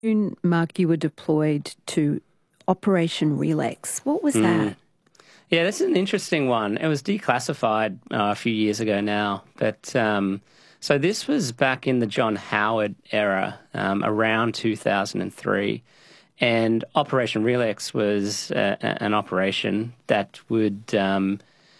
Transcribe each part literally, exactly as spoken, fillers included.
June, Mark, you were deployed to Operation Relax. What was mm. that? Yeah, this is an interesting one. It was declassified uh, a few years ago now. But um, so this was back in the John Howard era, um, around two thousand three. And Operation Relax was uh, an operation that would um,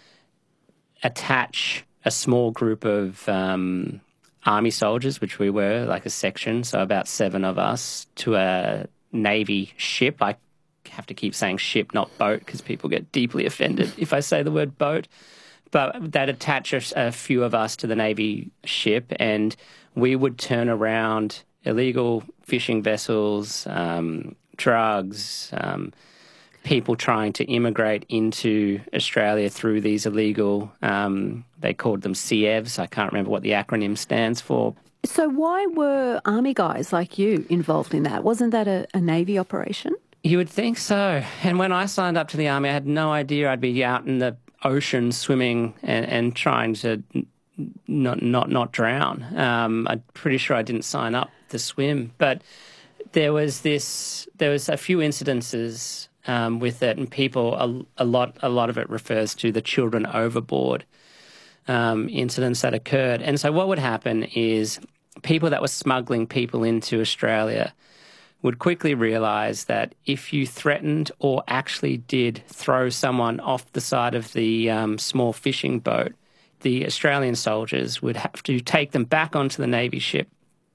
attach a small group of um, Army soldiers, which we were, like a section, so about seven of us, to a Navy ship. I have to keep saying ship, not boat, because people get deeply offended if I say the word boat. But they'd attach a, a few of us to the Navy ship, and we would turn around illegal fishing vessels, um, drugs, um, people trying to immigrate into Australia through these illegal, um, they called them C E Vs. I can't remember what the acronym stands for. So why were Army guys like you involved in that? Wasn't that a, a Navy operation? You would think so. And when I signed up to the Army, I had no idea I'd be out in the ocean swimming and, and trying to not not not drown. Um, I'm pretty sure I didn't sign up to swim, but there was this. There was a few incidences um, with it, and people a, a lot a lot of it refers to the children overboard um, incidents that occurred. And so what would happen is people that were smuggling people into Australia would quickly realise that if you threatened or actually did throw someone off the side of the um, small fishing boat, the Australian soldiers would have to take them back onto the Navy ship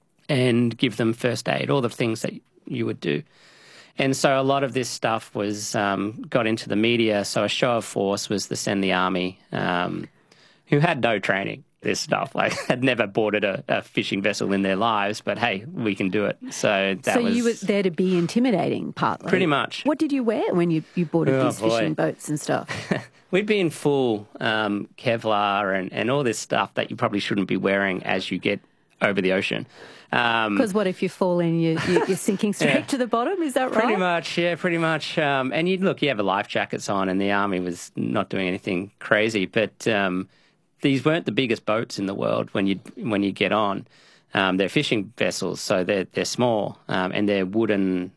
and give them first aid, all the things that you would do. And so a lot of this stuff was um, got into the media, so a show of force was to send the Army, um, who had no training, this stuff, like had never boarded a, a fishing vessel in their lives, but hey, we can do it. So that so was... you were there to be intimidating, partly? Pretty much. What did you wear when you, you boarded oh, these boy. fishing boats and stuff? We'd be in full um, Kevlar and, and all this stuff that you probably shouldn't be wearing as you get over the ocean. Because um, what if you fall in, you, you, you're sinking straight yeah. to the bottom, is that right? Pretty much, yeah, pretty much. Um, and you look, you have a life jackets on, and the Army was not doing anything crazy, but... Um, these weren't the biggest boats in the world when you when you get on. Um, they're fishing vessels, so they're they're small um, and they're wooden,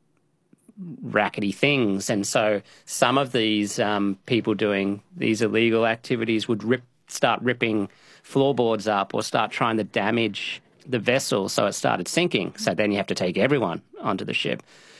rackety things. And so some of these um, people doing these illegal activities would rip, start ripping floorboards up or start trying to damage the vessel, so it started sinking. So then you have to take everyone onto the ship.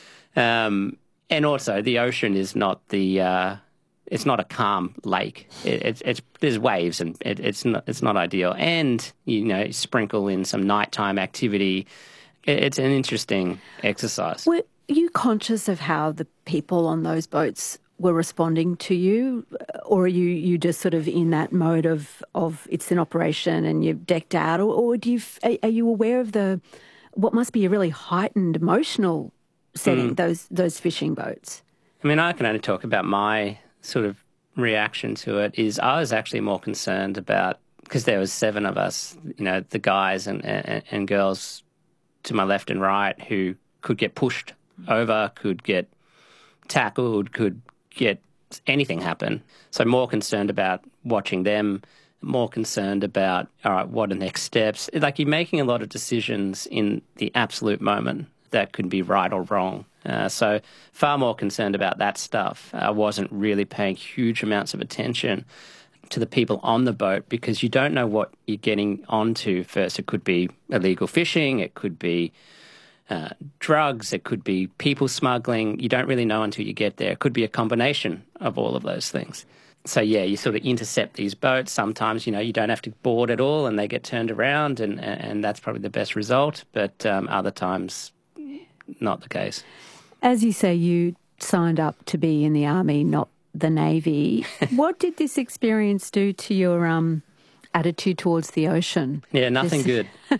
Um, and also, the ocean is not the uh, It's not a calm lake. It, it's it's there's waves and it, it's not it's not ideal. And you know, sprinkle in some nighttime activity. It, it's an interesting exercise. Were you conscious of how the people on those boats were responding to you, or are you you just sort of in that mode of of it's an operation and you're decked out, or, or do you are, are you aware of the what must be a really heightened emotional setting mm. those those fishing boats? I mean, I can only talk about my sort of reaction to it. Is I was actually more concerned about, because there was seven of us, you know, the guys and, and, and girls to my left and right who could get pushed over, could get tackled, could get anything happen. So more concerned about watching them, more concerned about, all right, what are the next steps? Like, you're making a lot of decisions in the absolute moment that could be right or wrong. Uh, so far more concerned about that stuff. I wasn't really paying huge amounts of attention to the people on the boat, because you don't know what you're getting onto first. It could be illegal fishing, it could be uh, drugs, it could be people smuggling. You don't really know until you get there. It could be a combination of all of those things. So, yeah, you sort of intercept these boats. Sometimes, you know, you don't have to board at all and they get turned around, and, and that's probably the best result. But um, other times, not the case. As you say, you signed up to be in the Army, not the Navy. What did this experience do to your um, attitude towards the ocean? Yeah, nothing this... good.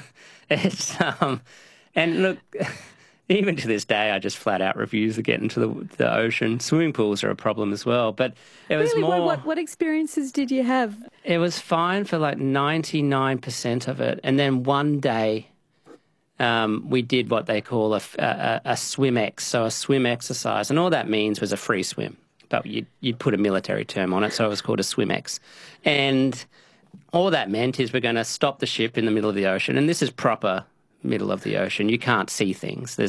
it's um, and look, even to this day, I just flat out refuse to get into the, the ocean. Swimming pools are a problem as well. But it was really? more. What, what, what experiences did you have? It was fine for like ninety-nine percent of it, and then one day. Um, we did what they call a, a, a swim ex, so a swim exercise. And all that means was a free swim. But you'd, you'd put a military term on it, so it was called a swim ex. And all that meant is we're going to stop the ship in the middle of the ocean. And this is proper middle of the ocean. You can't see things. There's